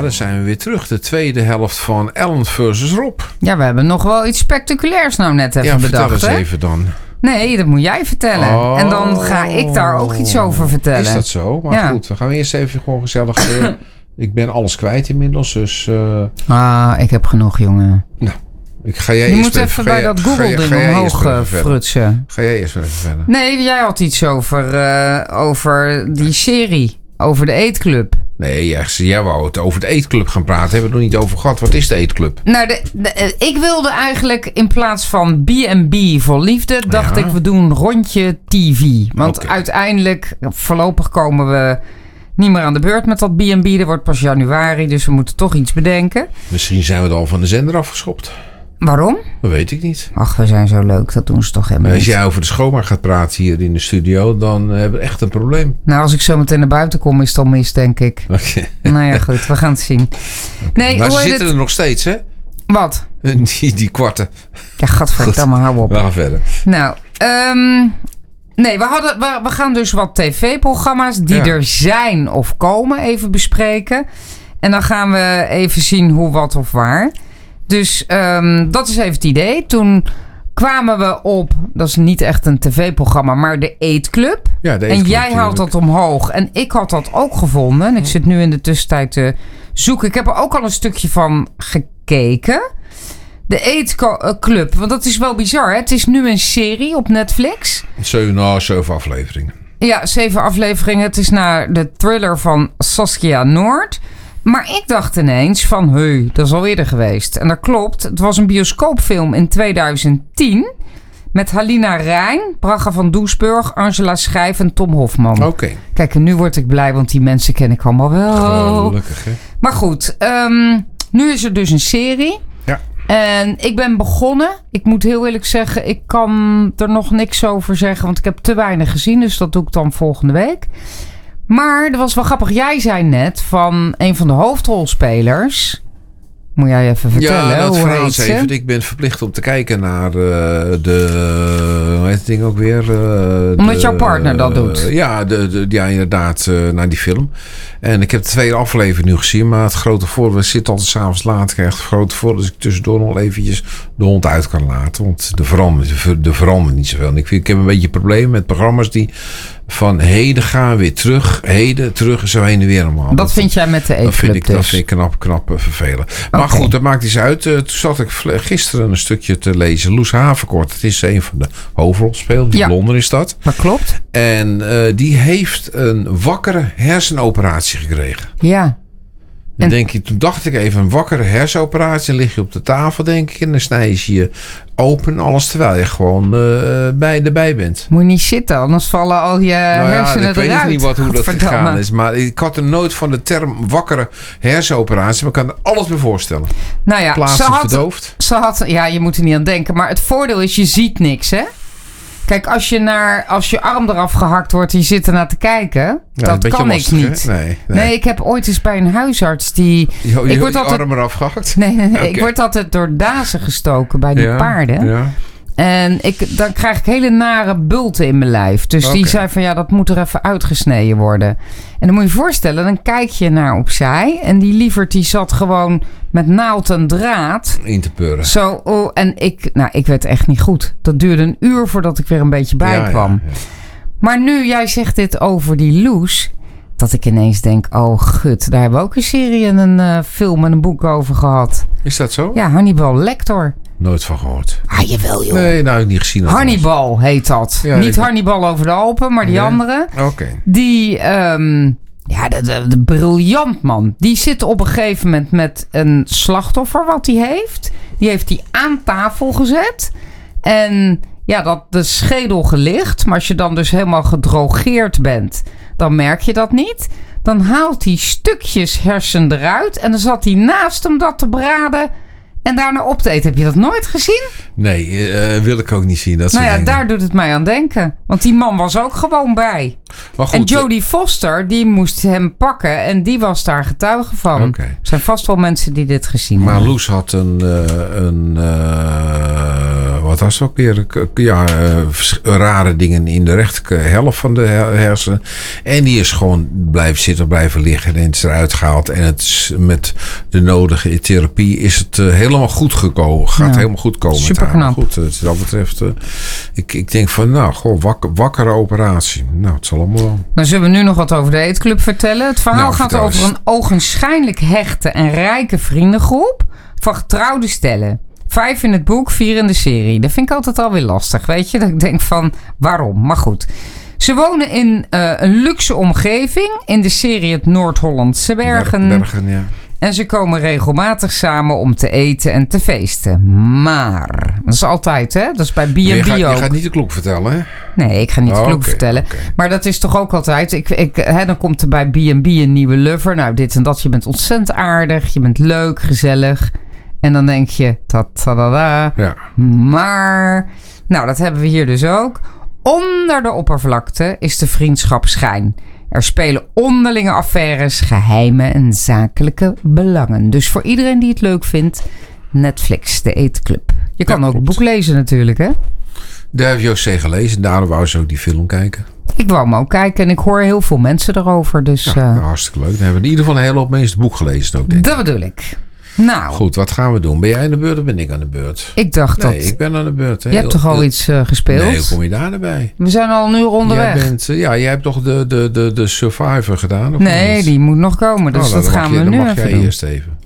dan zijn we weer terug. De tweede helft van Ellen versus Rob. Ja, we hebben nog wel iets spectaculairs nou net even bedacht. Vertel eens even dan. Nee, dat moet jij vertellen. Oh. En dan ga ik daar ook iets over vertellen. Is dat zo? Maar goed, dan gaan we eerst even gewoon gezellig... ik ben alles kwijt inmiddels, dus... ik heb genoeg, jongen. Nou, ga jij je eerst moet even bij dat Google-ding omhoog frutsen. Ga jij eerst even verder? Nee, jij had iets over die serie. Over de eetclub. Nee, jij wou het over de eetclub gaan praten. Hebben we het nog niet over gehad. Wat is de eetclub? Nou, ik wilde eigenlijk in plaats van B&B voor liefde... dacht ik, we doen rondje TV. Want uiteindelijk, voorlopig komen we niet meer aan de beurt met dat B&B. Er wordt pas januari, dus we moeten toch iets bedenken. Misschien zijn we er al van de zender afgeschopt. Waarom? Dat weet ik niet. Ach, we zijn zo leuk. Dat doen ze toch helemaal niet. Als jij over de schoonmaak gaat praten hier in de studio... dan hebben we echt een probleem. Nou, als ik zo meteen naar buiten kom, is het al mis, denk ik. Okay. Nou ja, goed. We gaan het zien. Nee, maar ze zitten er nog steeds, hè? Wat? Die kwarten. Ja, gadverdamme, hou op. We gaan verder. Nou, nee, we gaan dus wat tv-programma's die er zijn of komen even bespreken. En dan gaan we even zien hoe, wat of waar. Dus dat is even het idee. Toen kwamen we op, dat is niet echt een tv-programma, maar de Eetclub. Ja, de Eetclub. En jij haalt dat omhoog. En ik had dat ook gevonden. En ik zit nu in de tussentijd te zoeken. Ik heb er ook al een stukje van gekeken. De Eetclub, want dat is wel bizar. Hè? Het is nu een serie op Netflix. 7 afleveringen. Ja, 7 afleveringen. Het is naar de thriller van Saskia Noord. Maar ik dacht ineens van, dat is al eerder geweest. En dat klopt. Het was een bioscoopfilm in 2010. Met Halina Rijn, Braga van Doesburg, Angela Schijf en Tom Hofman. Oké. Kijk, en nu word ik blij, want die mensen ken ik allemaal wel. Gelukkig, hè? Maar goed, nu is er dus een serie. Ja. En ik ben begonnen. Ik moet heel eerlijk zeggen, ik kan er nog niks over zeggen. Want ik heb te weinig gezien, dus dat doe ik dan volgende week. Maar dat was wel grappig. Jij zei net van een van de hoofdrolspelers. Moet jij even vertellen? Ja, dat hoe verhaal heet ze? even. Ik ben verplicht om te kijken naar hoe heet het ding ook weer? Omdat jouw partner dat doet. Ja, inderdaad, naar die film. En ik heb de tweede aflevering nu gezien. Maar het grote voordeel, we zitten altijd 's avonds laat. Krijg het grote voordeel dat ik tussendoor nog eventjes de hond uit kan laten. Want er verandert niet zoveel. En ik heb een beetje problemen met programma's die van heden gaan weer terug. Heden, terug, zo heen en weer allemaal. Dat vind jij met de Eetclub Dat vind ik knap vervelend. Maar goed, dat maakt iets uit. Toen zat ik gisteren een stukje te lezen. Loes Haverkort, het is een van de hoofdrolspelers. Die blonder is dat. Dat klopt. En die heeft een wakkere hersenoperatie gekregen. Ja. En toen dacht ik even, een wakkere hersenoperatie. Dan lig je op de tafel, denk ik. En dan snij je je open, alles terwijl je gewoon erbij bent. Moet je niet zitten, anders vallen al je hersenen eruit. Ik weet niet hoe dat gegaan is. Maar ik had er nooit van de term wakkere hersenoperatie. Maar ik kan er alles bij voorstellen. Nou ja, verdoofd. Ja, je moet er niet aan denken. Maar het voordeel is, je ziet niks, hè? Kijk, als je arm eraf gehakt wordt en je zit ernaar te kijken, dat kan lastig, ik niet. Nee, ik heb ooit eens bij een huisarts die... Je arm eraf gehakt? Nee. Okay. Ik word altijd door dazen gestoken bij die paarden. Ja. En dan krijg ik hele nare bulten in mijn lijf. Dus die zei van, dat moet er even uitgesneden worden. En dan moet je je voorstellen, dan kijk je naar opzij. En die lieverd die zat gewoon met naald en draad in te peuren. Zo, en ik werd echt niet goed. Dat duurde een uur voordat ik weer een beetje bij kwam. Ja. Maar nu jij zegt dit over die Loes, dat ik ineens denk, oh gut, daar hebben we ook een serie en een film en een boek over gehad. Is dat zo? Ja, Hannibal Lecter. Nooit van gehoord. Jawel joh. Nee, nou, ik niet gezien. Hannibal heet dat. Ja, niet Hannibal over de Alpen, maar die andere. Oké. Die, de briljant man. Die zit op een gegeven moment met een slachtoffer wat hij heeft. Die heeft hij aan tafel gezet. En dat de schedel gelicht. Maar als je dan dus helemaal gedrogeerd bent, dan merk je dat niet. Dan haalt hij stukjes hersen eruit. En dan zat hij naast hem dat te braden en daarna op te eten. Heb je dat nooit gezien? Nee, wil ik ook niet zien. Daar doet het mij aan denken. Want die man was ook gewoon bij. Maar goed, en Jodie Foster, die moest hem pakken. En die was daar getuige van. Okay. Er zijn vast wel mensen die dit gezien hebben. Maar Loes had wat was het ook weer? Rare dingen in de rechterhelft van de hersenen. En die is gewoon blijven liggen en het is eruit gehaald. En het is met de nodige therapie is het helemaal goed gekomen. Gaat helemaal goed komen. Super knap. Goed, wat dat betreft, ik denk van, wakkere operatie. Nou, het zal allemaal wel. Dan zullen we nu nog wat over de eetclub vertellen. Het verhaal gaat over een ogenschijnlijk hechte en rijke vriendengroep van getrouwde stellen. 5 in het boek, 4 in de serie. Dat vind ik altijd alweer lastig, weet je. Dat ik denk van, waarom? Maar goed. Ze wonen in een luxe omgeving. In de serie het Noord-Hollandse Bergen. Ja. En ze komen regelmatig samen om te eten en te feesten. Maar, dat is altijd, hè? Dat is bij B&B ook. Je gaat niet de klok vertellen, hè? Nee, ik ga niet de klok vertellen. Okay. Maar dat is toch ook altijd... dan komt er bij B&B een nieuwe lover. Nou, dit en dat. Je bent ontzettend aardig. Je bent leuk, gezellig. En dan denk je... Ta-ta-da-da. Ja. Maar... Nou, dat hebben we hier dus ook. Onder de oppervlakte is de vriendschap schijn. Er spelen onderlinge affaires, geheime en zakelijke belangen. Dus voor iedereen die het leuk vindt, Netflix, de Eetclub. Je kan ook een boek lezen natuurlijk, hè? Daar heb José gelezen. Daarom wou ze ook die film kijken. Ik wou hem ook kijken en ik hoor heel veel mensen erover. Dus, hartstikke leuk. Dan hebben we in ieder geval een hele hoop mensen het boek gelezen ook, denk ik. Dat bedoel ik. Nou. Goed, wat gaan we doen? Ben jij aan de beurt of ben ik aan de beurt? Ik dacht dat... Nee, ik ben aan de beurt. Je hebt toch al iets gespeeld? Nee, hoe kom je daar erbij? We zijn al een uur onderweg. Jij hebt toch de Survivor gedaan? Of nee, die moet nog komen. Dus dat gaan we nu even doen. Mag jij eerst even.